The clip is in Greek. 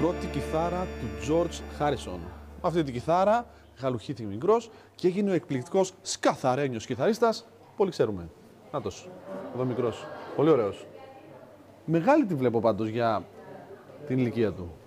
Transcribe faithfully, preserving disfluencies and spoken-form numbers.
πρώτη κιθάρα του George Harrison. Αυτή την κιθάρα γαλουχήθηκε μικρός και έγινε ο εκπληκτικός σκαθαρένιος κιθαρίστας που όλοι ξέρουμε. Νάτος, εδώ μικρός. Πολύ ωραίος. Μεγάλη τη βλέπω πάντως για την ηλικία του.